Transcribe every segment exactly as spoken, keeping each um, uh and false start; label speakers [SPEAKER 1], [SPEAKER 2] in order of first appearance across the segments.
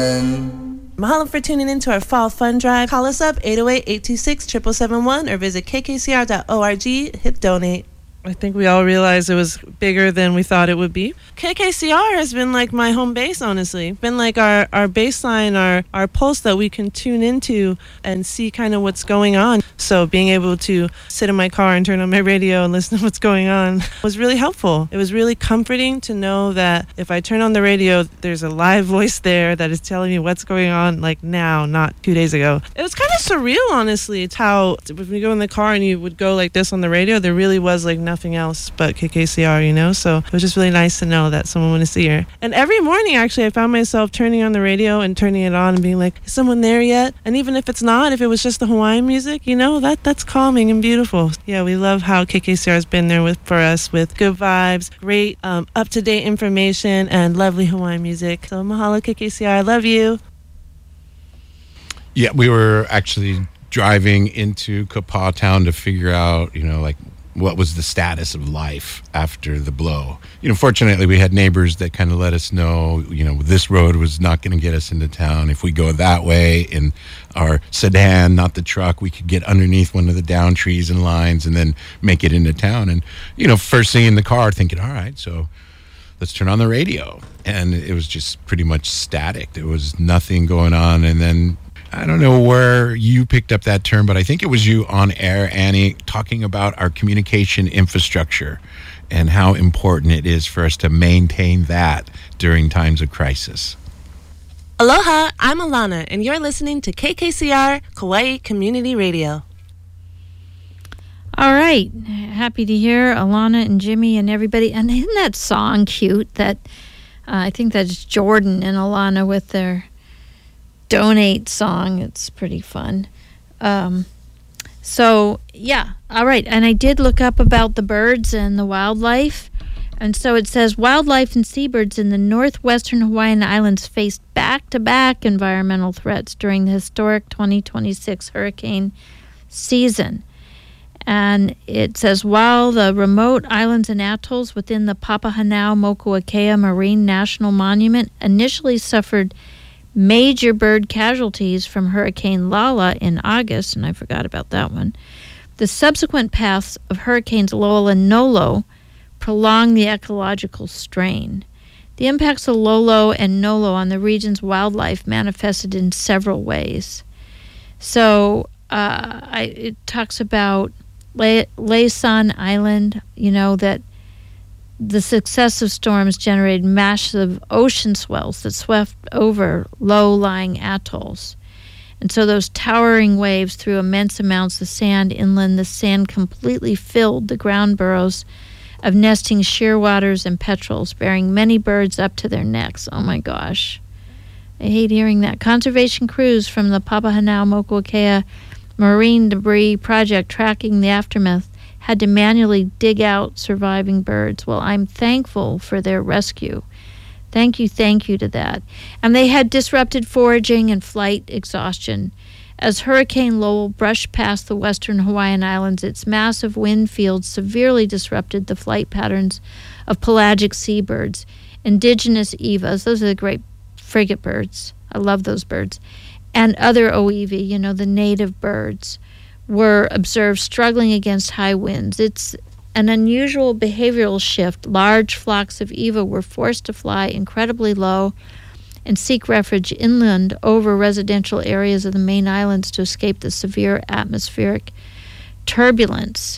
[SPEAKER 1] Mahalo for tuning in to our Fall Fun Drive. Call us up, eight oh eight, eight two six, seven seven seven one, or visit k k c r dot org, hit donate. I think we all realized it was bigger than we thought it would be. K K C R has been like my home base, honestly. Been like our, our baseline, our, our pulse that we can tune into and see kind of what's going on. So being able to sit in my car and turn on my radio and listen to what's going on was really helpful. It was really comforting to know that if I turn on the radio, there's a live voice there that is telling me what's going on, like now, not two days ago. It was kind of surreal, honestly. It's how, if you go in the car and you would go like this on the radio, there really was like nothing else but K K C R, you know? So it was just really nice to know that someone wanted to see her. And every morning, actually, I found myself turning on the radio and turning it on and being like, is someone there yet? And even if it's not, if it was just the Hawaiian music, you know, that that's calming and beautiful. Yeah, we love how K K C R has been there with for us with good vibes, great um, up-to-date information, and lovely Hawaiian music. So mahalo, K K C R. I love you.
[SPEAKER 2] Yeah, we were actually driving into Kapaa Town to figure out, you know, like, what was the status of life after the blow. You know, fortunately, we had neighbors that kind of let us know, you know, this road was not going to get us into town. If we go that way in our sedan, not the truck, we could get underneath one of the down trees and lines and then make it into town. And, you know, first thing in the car thinking, all right, so let's turn on the radio. And it was just pretty much static. There was nothing going on. And then I don't know where you picked up that term, but I think it was you on air, Annie, talking about our communication infrastructure and how important it is for us to maintain that during times of crisis.
[SPEAKER 1] Aloha, I'm Alana, and you're listening to K K C R Kauai Community Radio.
[SPEAKER 3] All right. Happy to hear Alana and Jimmy and everybody. And isn't that song cute? That uh, I think that's Jordan and Alana with their donate song. It's pretty fun. Um, so, yeah. All right. And I did look up about the birds and the wildlife. And so it says wildlife and seabirds in the northwestern Hawaiian Islands faced back-to-back environmental threats during the historic twenty twenty-six hurricane season. And it says, while the remote islands and atolls within the Papahanao-Mokuakea Marine National Monument initially suffered major bird casualties from Hurricane Lala in August, and I forgot about that one, the subsequent paths of Hurricanes Lowell and Nolo prolonged the ecological strain. The impacts of Lolo and Nolo on the region's wildlife manifested in several ways. So uh, I, it talks about Le- Laysan Island, you know, that the successive storms generated massive ocean swells that swept over low-lying atolls. And so those towering waves threw immense amounts of sand inland. The sand completely filled the ground burrows of nesting shearwaters and petrels, bearing many birds up to their necks. Oh, my gosh. I hate hearing that. Conservation crews from the Papahanao-Mokuakea Marine Debris Project tracking the aftermath had to manually dig out surviving birds. Well, I'm thankful for their rescue. Thank you, thank you to that. And they had disrupted foraging and flight exhaustion. As Hurricane Lowell brushed past the western Hawaiian Islands, its massive wind field severely disrupted the flight patterns of pelagic seabirds, indigenous evas, those are the great frigate birds, I love those birds, and other oevi, you know, the native birds, were observed struggling against high winds. It's an unusual behavioral shift. Large flocks of eva were forced to fly incredibly low and seek refuge inland over residential areas of the main islands to escape the severe atmospheric turbulence.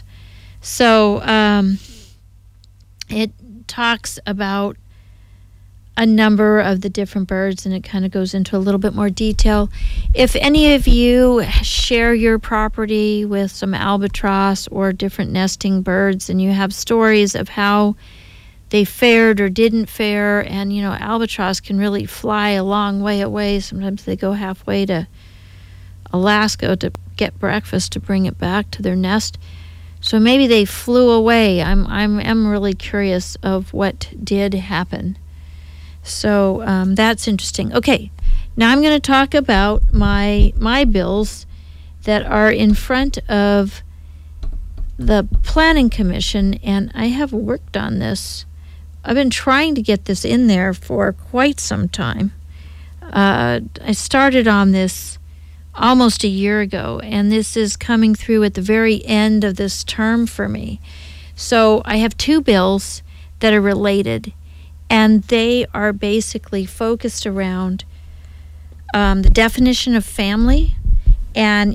[SPEAKER 3] So um, it talks about a number of the different birds, and it kind of goes into a little bit more detail. If any of you share your property with some albatross or different nesting birds, and you have stories of how they fared or didn't fare, and, you know, albatross can really fly a long way away. Sometimes they go halfway to Alaska to get breakfast to bring it back to their nest. So maybe they flew away. I'm I'm am really curious of what did happen. So um, that's interesting. Okay, now I'm going to talk about my my bills that are in front of the Planning Commission, and I have worked on this. I've been trying to get this in there for quite some time. Uh, I started on this almost a year ago, and this is coming through at the very end of this term for me. So I have two bills that are related, and they are basically focused around um, the definition of family and